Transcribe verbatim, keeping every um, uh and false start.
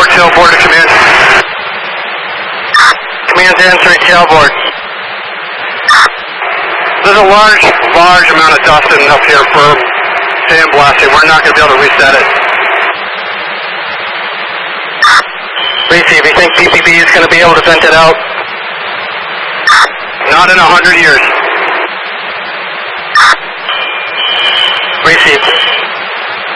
tailboard, tailboard to command. Command's answering tailboard. There's a large, large amount of dust in up here for sandblasting. We're not going to be able to reset it. Receive, you think P P B is going to be able to vent it out? Not in a hundred years. Receive.